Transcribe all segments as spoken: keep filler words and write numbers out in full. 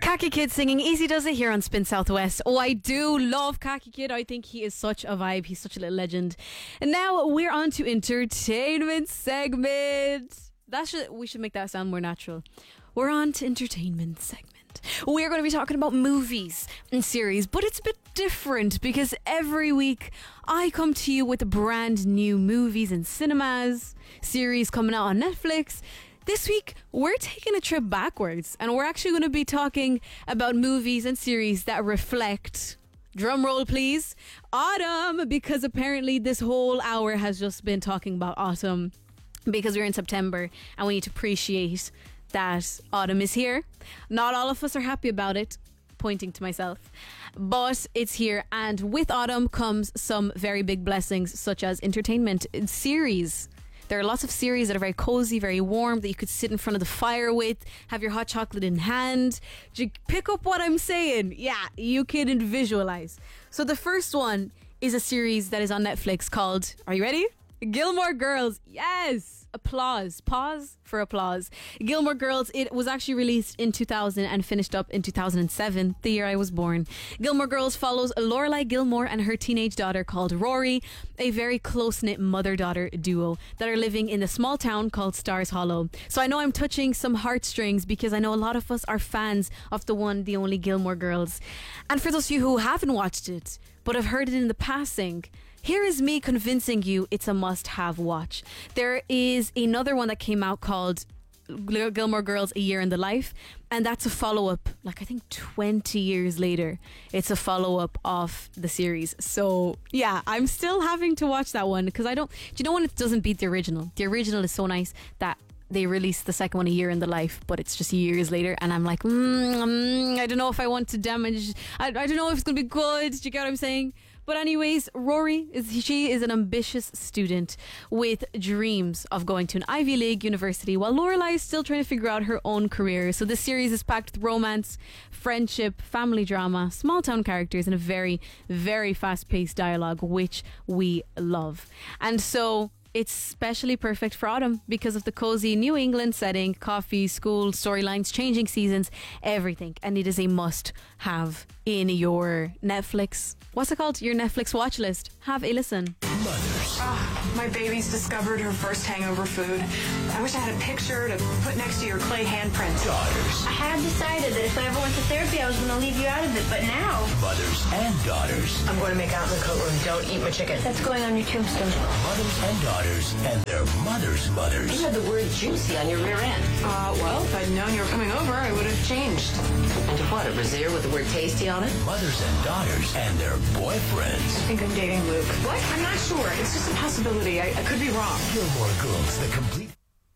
Khaki Kid singing Easy Does It here on Spin Southwest. Oh, I do love Khaki Kid. I think he is such a vibe. He's such a little legend. And now we're on to entertainment segment. That should we should make that sound more natural. We're on to entertainment segment. We're going to be talking about movies and series, but it's a bit different because every week I come to you with brand new movies and cinemas, series coming out on Netflix. This week, we're taking a trip backwards and we're actually going to be talking about movies and series that reflect, drum roll please, autumn, because apparently this whole hour has just been talking about autumn because we're in September and we need to appreciate that autumn is here. Not all of us are happy about it, pointing to myself, but it's here, and with autumn comes some very big blessings such as entertainment series. There are lots of series that are very cozy, very warm, that you could sit in front of the fire with, have your hot chocolate in hand. Do you pick up what I'm saying? Yeah, you can visualize. So the first one is a series that is on Netflix called, are you ready? Gilmore Girls. Yes! Applause. Pause for applause. Gilmore Girls, it was actually released in two thousand and finished up in two thousand seven, the year I was born. Gilmore Girls follows Lorelai Gilmore and her teenage daughter called Rory, a very close-knit mother-daughter duo that are living in a small town called Stars Hollow. So I know I'm touching some heartstrings because I know a lot of us are fans of the one, the only Gilmore Girls. And for those of you who haven't watched it, but have heard it in the passing, here is me convincing you it's a must-have watch. There is another one that came out called Gilmore Girls A Year in the Life, and that's a follow-up, like I think twenty years later. It's a follow-up of the series. So yeah, I'm still having to watch that one because I don't, do you know when it doesn't beat the original? The original is so nice that they released the second one A Year in the Life, but it's just years later, and I'm like, mm, mm, I don't know if I want to damage, I, I don't know if it's going to be good. Do you get what I'm saying? But anyways, Rory, is she is an ambitious student with dreams of going to an Ivy League university, while Lorelai is still trying to figure out her own career. So this series is packed with romance, friendship, family drama, small town characters, and a very, very fast-paced dialogue, which we love. And so it's especially perfect for autumn because of the cozy New England setting, coffee, school, storylines, changing seasons, everything. And it is a must-have in your Netflix, what's it called? Your Netflix watch list. Have a listen. Mothers. Oh, my baby's discovered her first hangover food. I wish I had a picture to put next to your clay handprint. Daughters. I had decided that if I ever went to therapy, I was going to leave you out of it, but now... Mothers and daughters. I'm going to make out in the coat room. Don't eat my chicken. That's going on your tombstone. Mothers and daughters and their mothers' mothers. You had the word juicy on your rear end. Uh, well, if I'd known you were coming over, I would have changed. And what, a brassiere with the word tasty on it? Mothers and daughters and their boyfriends. I think I'm dating Luke. What? I'm not sure. It's just a possibility. I, I could be wrong. Gilmore Girls, the complete...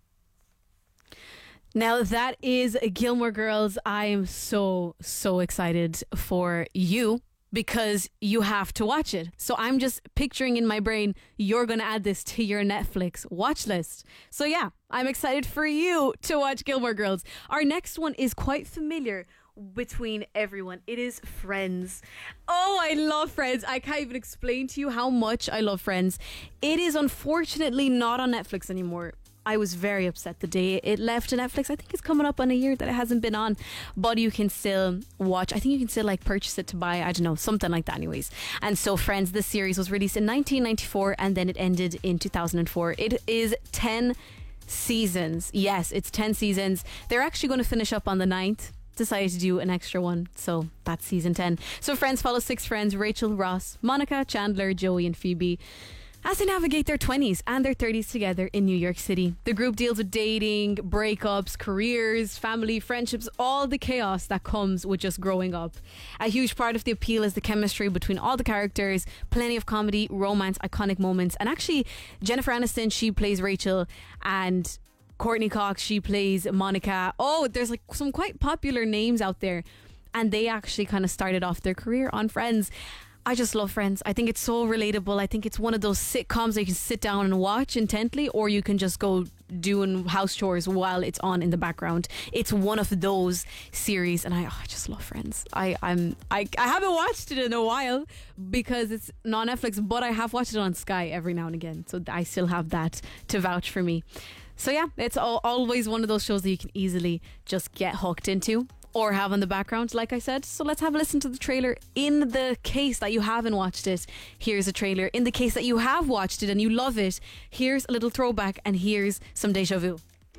Now that is Gilmore Girls. I am so, so excited for you because you have to watch it. So I'm just picturing in my brain, you're going to add this to your Netflix watch list. So yeah, I'm excited for you to watch Gilmore Girls. Our next one is quite familiar between everyone. It is Friends. Oh, I love Friends. I can't even explain to you how much I love Friends. It is unfortunately not on Netflix anymore. I was very upset the day it left Netflix. I think it's coming up on a year that it hasn't been on, but you can still watch. I think you can still like purchase it to buy, I don't know, something like that anyways. And so Friends, this series was released in nineteen ninety-four and then it ended in two thousand four. It is ten seasons. Yes, it's ten seasons. They're actually going to finish up on the ninth. Decided to do an extra one, so that's season ten. So Friends follows six friends: Rachel, Ross, Monica, Chandler, Joey and Phoebe, as they navigate their twenties and their thirties together in New York City. The group deals with dating, breakups, careers, family, friendships, all the chaos that comes with just growing up. A huge part of the appeal is the chemistry between all the characters, plenty of comedy, romance, iconic moments, and actually Jennifer Aniston, she plays Rachel, and Courtney Cox, she plays Monica. Oh, there's like some quite popular names out there, and they actually kind of started off their career on Friends. I just love Friends. I think it's so relatable. I think it's one of those sitcoms that you can sit down and watch intently, or you can just go doing house chores while it's on in the background. It's one of those series, and I, oh, I just love Friends. I, I'm I, I haven't watched it in a while because it's not on Netflix, but I have watched it on Sky every now and again, so I still have that to vouch for me. So yeah, it's all, always one of those shows that you can easily just get hooked into. or have on the background, like I said. So let's have a listen to the trailer. In the case that you haven't watched it, here's a trailer. In the case that you have watched it and you love it, here's a little throwback, and here's some deja vu.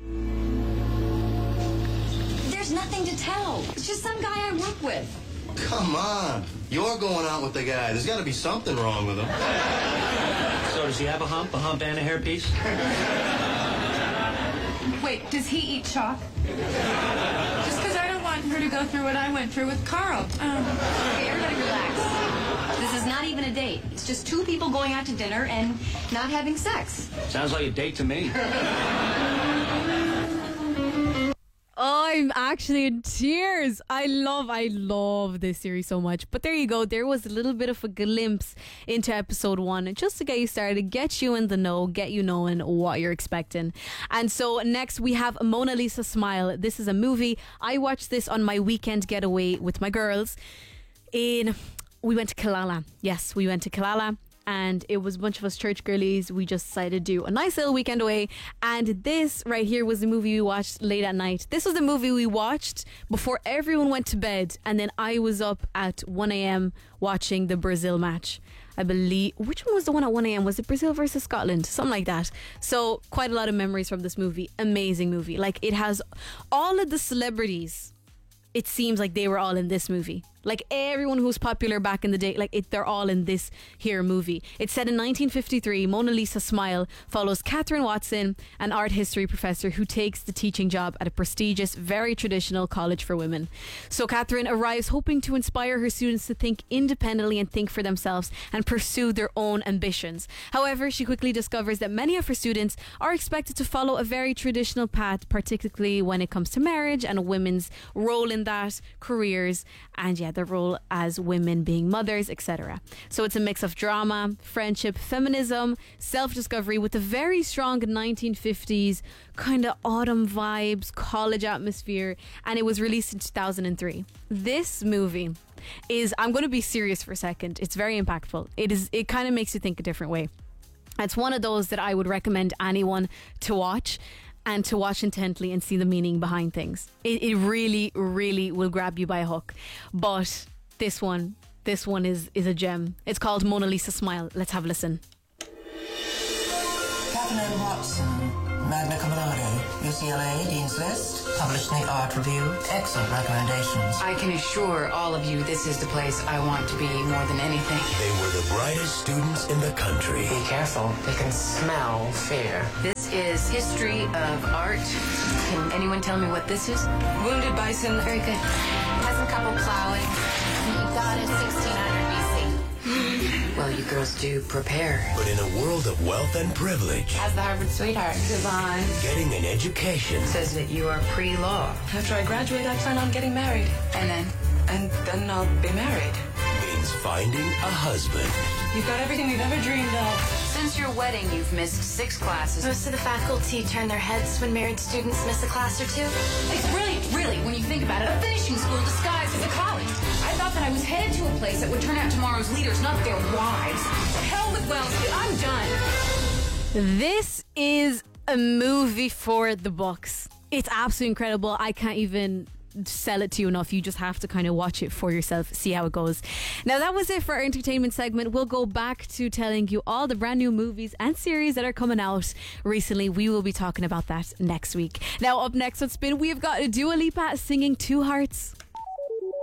There's nothing to tell. It's just some guy I work with. Come on. You're going out with the guy. There's got to be something wrong with him. So does he have a hump, a hump and a hairpiece? Wait, does he eat chalk? Just because I don't want her to go through what I went through with Carl. Um, Okay, everybody relax. This is not even a date. It's just two people going out to dinner and not having sex. Sounds like a date to me. I'm actually in tears. I love, I love this series so much. But there you go. There was a little bit of a glimpse into episode one, just to get you started, get you in the know, get you knowing what you're expecting. And so next we have Mona Lisa Smile. This is a movie. I watched this on my weekend getaway with my girls. In we went to Killala. Yes, we went to Killala. And it was a bunch of us church girlies. We just decided to do a nice little weekend away. And this right here was the movie we watched late at night. This was the movie we watched before everyone went to bed. And then I was up at one a.m. watching the Brazil match. I believe, which one was the one at one a.m.? Was it Brazil versus Scotland? Something like that. So quite a lot of memories from this movie. Amazing movie. Like, it has all of the celebrities. It seems like they were all in this movie. Like, everyone who was popular back in the day, like it, they're all in this here movie. It's set in nineteen fifty-three. Mona Lisa Smile follows Catherine Watson, an art history professor who takes the teaching job at a prestigious, very traditional college for women. So Catherine arrives hoping to inspire her students to think independently and think for themselves and pursue their own ambitions. However, she quickly discovers that many of her students are expected to follow a very traditional path, particularly when it comes to marriage and women's role in that, careers, and yeah, their role as women being mothers, et cetera. So it's a mix of drama, friendship, feminism, self-discovery with a very strong nineteen fifties kind of autumn vibes, college atmosphere, and it was released in two thousand three. This movie is, I'm going to be serious for a second, it's very impactful. It is. It kind of makes you think a different way. It's one of those that I would recommend anyone to watch, and to watch intently and see the meaning behind things. It, it really, really will grab you by a hook. But this one, this one is, is a gem. It's called Mona Lisa Smile. Let's have a listen. Catherine Watson, magna cum laude, U C L A, Dean's List, published in the Art Review. Excellent recommendations. I can assure all of you this is the place I want to be more than anything. They were the brightest students in the country. Be careful. They can smell fear. This is history of art. Can anyone tell me what this is? Wounded bison. Very good. Peasant couple plowing. You got it, sixteen hundred B C. Well, you girls do prepare. But in a world of wealth and privilege, As the Harvard sweetheart. Divine. getting an education Says that you are pre-law. After I graduate, I plan on getting married. And then? And then I'll be married. means finding a husband. You've got everything we've ever dreamed of. Since your wedding, you've missed six classes. Most of the faculty turn their heads when married students miss a class or two. It's brilliant, really, when you think about it. A finishing school disguised as a college. I thought that I was headed to a place that would turn out tomorrow's leaders, not their wives. Hell with Wellesley, I'm done. This is a movie for the books. It's absolutely incredible. I can't even sell it to you enough. You just have to kind of watch it for yourself, see how it goes. Now, that was it for our entertainment segment. We'll go back to telling you all the brand new movies and series that are coming out recently. We will be talking about that next week. Now, up next on Spin, we've got Dua Lipa singing Two Hearts.